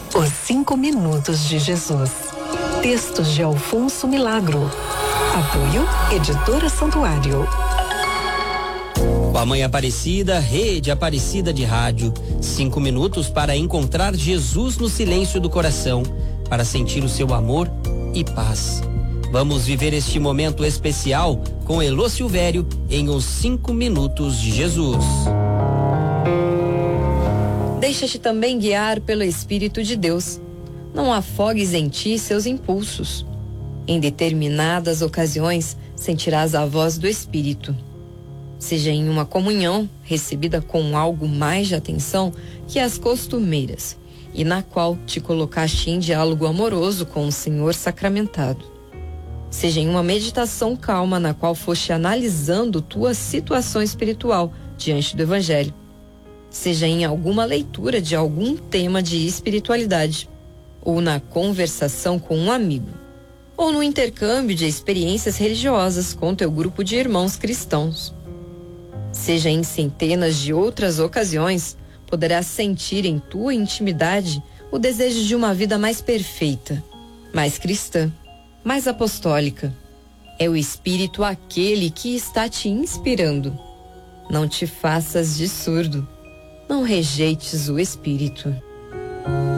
Os 5 minutos de Jesus. Textos de Alfonso Milagro. Apoio Editora Santuário. Com a Mãe Aparecida, Rede Aparecida de Rádio. 5 minutos para encontrar Jesus no silêncio do coração, para sentir o seu amor e paz. Vamos viver este momento especial com Elô Silvério em Os 5 Minutos de Jesus. Deixa-te também guiar pelo Espírito de Deus. Não afogues em ti seus impulsos. Em determinadas ocasiões, sentirás a voz do Espírito. Seja em uma comunhão recebida com algo mais de atenção que as costumeiras, e na qual te colocaste em diálogo amoroso com o Senhor sacramentado. Seja em uma meditação calma na qual foste analisando tua situação espiritual diante do Evangelho. Seja em alguma leitura de algum tema de espiritualidade, ou na conversação com um amigo, ou no intercâmbio de experiências religiosas com teu grupo de irmãos cristãos. Seja em centenas de outras ocasiões, poderás sentir em tua intimidade o desejo de uma vida mais perfeita, mais cristã, mais apostólica. É o Espírito aquele que está te inspirando. Não te faças de surdo. Não rejeites o Espírito.